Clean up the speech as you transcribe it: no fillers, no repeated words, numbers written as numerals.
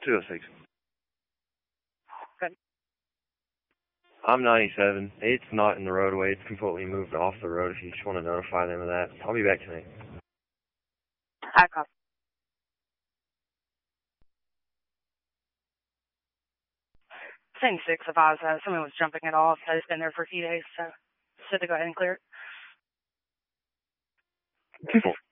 206. Good. I'm 97. It's not in the roadway. It's completely moved off the road if you just want to notify them of that. I'll be back tonight. I copy. Same 6 advised that someone was jumping it off. It's been there for a few days, so said to go ahead and clear it. 2-4.